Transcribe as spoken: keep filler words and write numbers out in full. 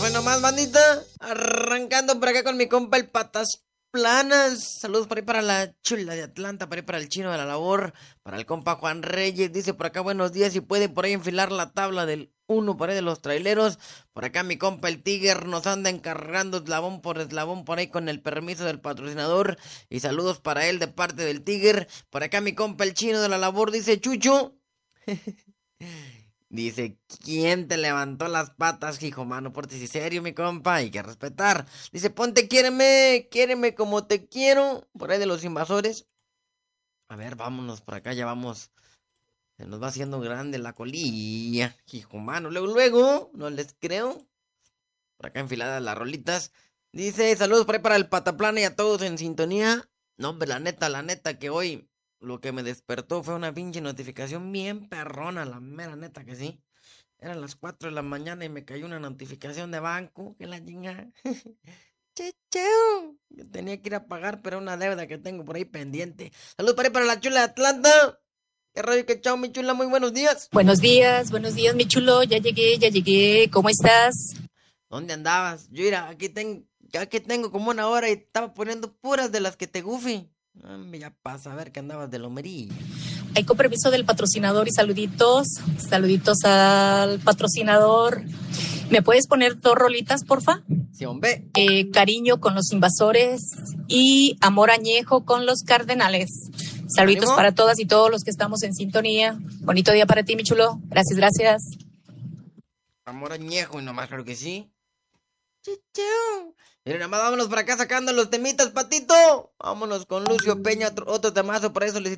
Hoy nomás, bandita, arrancando por acá con mi compa el Patas Planas. Saludos por ahí para la chula de Atlanta, por ahí para el chino de la labor, para el compa Juan Reyes. Dice por acá buenos días y puede por ahí enfilar la tabla del uno por ahí de los traileros. Por acá mi compa el Tiger nos anda encargando eslabón por eslabón por ahí con el permiso del patrocinador. Y saludos para él de parte del Tiger. Por acá mi compa el chino de la labor dice Chucho. Dice, ¿quién te levantó las patas, hijo mano? Porte si serio, mi compa, hay que respetar. Dice, ponte, quiéreme, quiéreme como te quiero. Por ahí de los invasores. A ver, vámonos por acá, ya vamos. Se nos va haciendo grande la colilla, hijo mano. Luego, luego, no les creo. Por acá enfiladas las rolitas. Dice, saludos por ahí para el Pataplana y a todos en sintonía. No, hombre, la neta, la neta que hoy... Lo que me despertó fue una pinche notificación bien perrona, la mera neta que sí. Eran las cuatro de la mañana y me cayó una notificación de banco, que la chinga. Checheo. Yo tenía que ir a pagar, pero una deuda que tengo por ahí pendiente. Saludos para ahí para la chula de Atlanta. Qué rollo, que chao, mi chula, muy buenos días. Buenos días, buenos días, mi chulo. Ya llegué, ya llegué. ¿Cómo estás? ¿Dónde andabas? Yo, mira, aquí tengo, aquí tengo como una hora y estaba poniendo puras de las que te gufi. Ya pasa a ver que andabas de lomería. Hay con permiso del patrocinador y saluditos. Saluditos al patrocinador. ¿Me puedes poner dos rolitas, porfa? Sí, hombre. Eh, cariño con los invasores y amor añejo con los cardenales. Saluditos ¿Ánimo? Para todas y todos los que estamos en sintonía. Bonito día para ti, mi chulo. Gracias, gracias. Amor añejo y nomás, claro que sí. Chicheo. Miren, nada más vámonos para acá sacando los temitas, patito. Vámonos con Lucio Peña, otro, otro temazo, por eso les